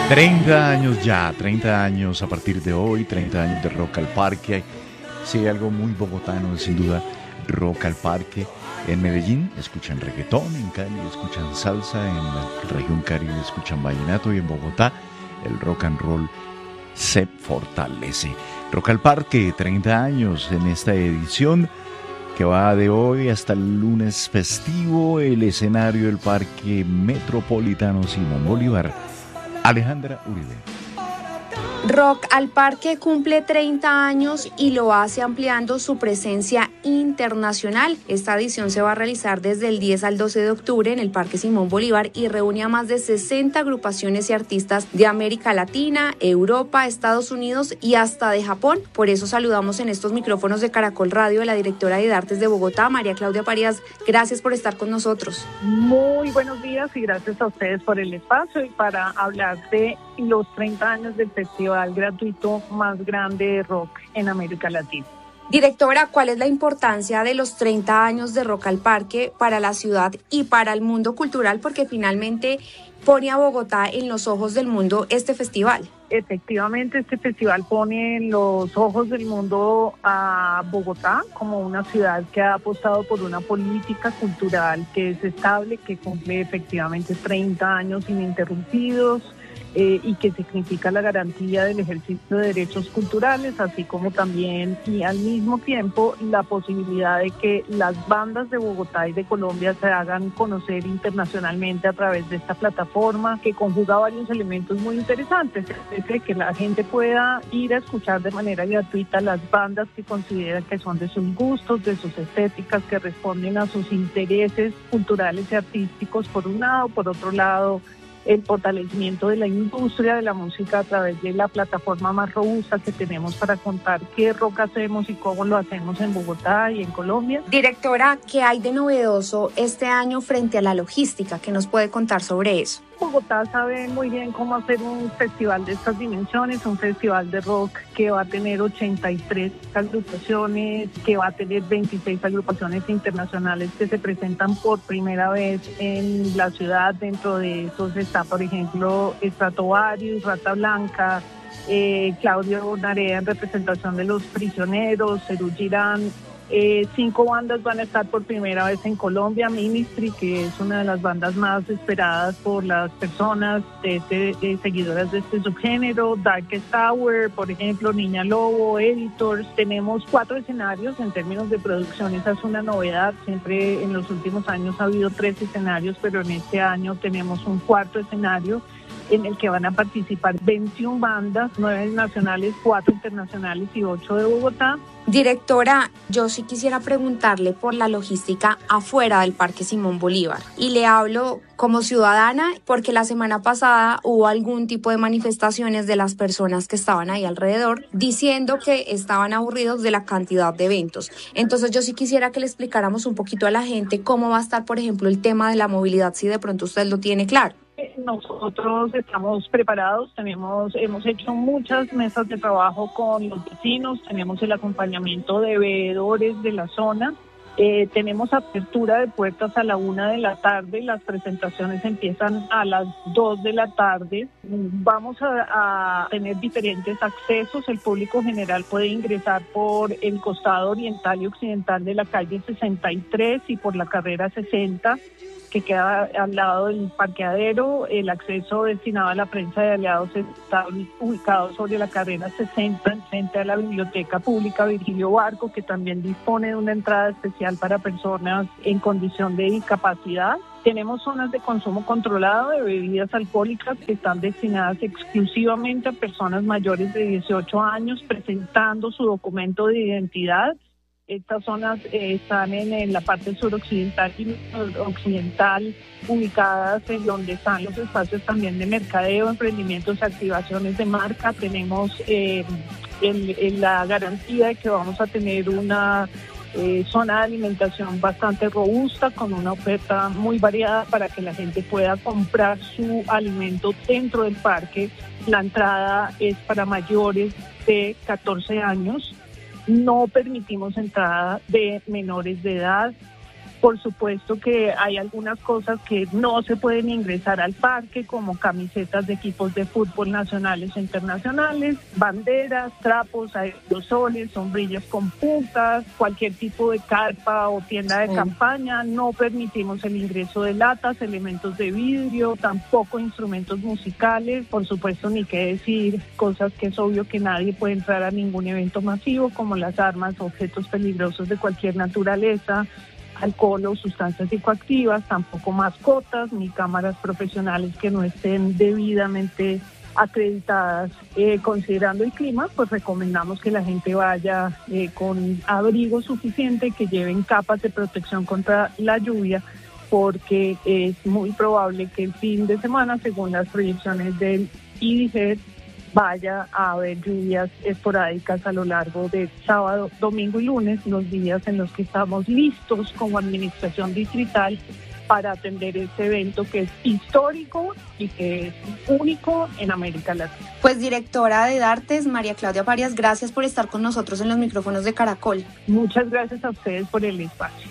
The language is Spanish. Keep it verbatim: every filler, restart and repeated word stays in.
treinta años ya, treinta años a partir de hoy, treinta años de Rock al Parque. Sí, algo muy bogotano, sin duda, Rock al Parque. En Medellín escuchan reggaetón, en Cali escuchan salsa, en la región Caribe escuchan vallenato y en Bogotá el rock and roll se fortalece. Rock al Parque, treinta años en esta edición que va de hoy hasta el lunes festivo, el escenario del Parque Metropolitano Simón Bolívar. Alejandra Uribe. Rock al Parque cumple treinta años y lo hace ampliando su presencia internacional. Esta edición se va a realizar desde el diez al doce de octubre en el Parque Simón Bolívar y reúne a más de sesenta agrupaciones y artistas de América Latina, Europa, Estados Unidos y hasta de Japón. Por eso saludamos en estos micrófonos de Caracol Radio a la directora de Artes de Bogotá, María Claudia Parías. Gracias por estar con nosotros. Muy buenos días y gracias a ustedes por el espacio y para hablar de los treinta años del festival gratuito más grande de rock en América Latina. Directora, ¿cuál es la importancia de los treinta años de Rock al Parque para la ciudad y para el mundo cultural? Porque finalmente pone a Bogotá en los ojos del mundo este festival. Efectivamente, este festival pone en los ojos del mundo a Bogotá como una ciudad que ha apostado por una política cultural que es estable, que cumple efectivamente treinta años ininterrumpidos, Eh, y que significa la garantía del ejercicio de derechos culturales, así como también y al mismo tiempo la posibilidad de que las bandas de Bogotá y de Colombia se hagan conocer internacionalmente a través de esta plataforma que conjuga varios elementos muy interesantes, desde que la gente pueda ir a escuchar de manera gratuita las bandas que consideran que son de sus gustos, de sus estéticas, que responden a sus intereses culturales y artísticos por un lado, por otro lado el fortalecimiento de la industria de la música a través de la plataforma más robusta que tenemos para contar qué rock hacemos y cómo lo hacemos en Bogotá y en Colombia. Directora, ¿qué hay de novedoso este año frente a la logística? ¿Qué nos puede contar sobre eso? Bogotá sabe muy bien cómo hacer un festival de estas dimensiones, un festival de rock que va a tener ochenta y tres agrupaciones, que va a tener veintiséis agrupaciones internacionales que se presentan por primera vez en la ciudad. Dentro de esos está, por ejemplo, Stratovarius, Rata Blanca, eh, Claudio Narea en representación de Los Prisioneros, Serú Girán. Eh, cinco bandas van a estar por primera vez en Colombia. Ministry, que es una de las bandas más esperadas por las personas de este, de seguidoras de este subgénero. Darkest Tower, por ejemplo, Niña Lobo, Editors. Tenemos cuatro escenarios en términos de producción. Esa es una novedad. Siempre en los últimos años ha habido tres escenarios, pero en este año tenemos un cuarto escenario en el que van a participar veintiuna bandas, nueve nacionales, cuatro internacionales y ocho de Bogotá. Directora, yo sí quisiera preguntarle por la logística afuera del Parque Simón Bolívar. Y le hablo como ciudadana porque la semana pasada hubo algún tipo de manifestaciones de las personas que estaban ahí alrededor diciendo que estaban aburridos de la cantidad de eventos. Entonces yo sí quisiera que le explicáramos un poquito a la gente cómo va a estar, por ejemplo, el tema de la movilidad, si de pronto usted lo tiene claro. Nosotros estamos preparados, tenemos, hemos hecho muchas mesas de trabajo con los vecinos, tenemos el acompañamiento de veedores de la zona, eh, tenemos apertura de puertas a la una de la tarde, las presentaciones empiezan a las dos de la tarde, vamos a, a tener diferentes accesos, el público general puede ingresar por el costado oriental y occidental de la calle sesenta y tres y por la carrera sesenta, que queda al lado del parqueadero. El acceso destinado a la prensa de aliados está ubicado sobre la carrera sesenta, frente a la Biblioteca Pública Virgilio Barco, que también dispone de una entrada especial para personas en condición de discapacidad. Tenemos zonas de consumo controlado de bebidas alcohólicas que están destinadas exclusivamente a personas mayores de dieciocho años presentando su documento de identidad. Estas zonas eh, están en, en la parte suroccidental y occidental, ubicadas en donde están los espacios también de mercadeo, emprendimientos, activaciones de marca. Tenemos eh, el, el, la garantía de que vamos a tener una eh, zona de alimentación bastante robusta, con una oferta muy variada para que la gente pueda comprar su alimento dentro del parque. La entrada es para mayores de catorce años. No permitimos entrada de menores de edad. Por supuesto que hay algunas cosas que no se pueden ingresar al parque, como camisetas de equipos de fútbol nacionales e internacionales, banderas, trapos, aerosoles, sombrillas con puntas, cualquier tipo de carpa o tienda de sí. campaña. No permitimos el ingreso de latas, elementos de vidrio, tampoco instrumentos musicales. Por supuesto, ni qué decir cosas que es obvio que nadie puede entrar a ningún evento masivo, como las armas, objetos peligrosos de cualquier naturaleza, alcohol o sustancias psicoactivas, tampoco mascotas ni cámaras profesionales que no estén debidamente acreditadas. Eh, considerando el clima, pues recomendamos que la gente vaya eh, con abrigo suficiente, que lleven capas de protección contra la lluvia, porque es muy probable que el fin de semana, según las proyecciones del I D G E T, vaya a haber lluvias esporádicas a lo largo de sábado, domingo y lunes, los días en los que estamos listos como administración distrital para atender este evento que es histórico y que es único en América Latina. Pues directora de Dartes, María Claudia Parias, gracias por estar con nosotros en los micrófonos de Caracol. Muchas gracias a ustedes por el espacio.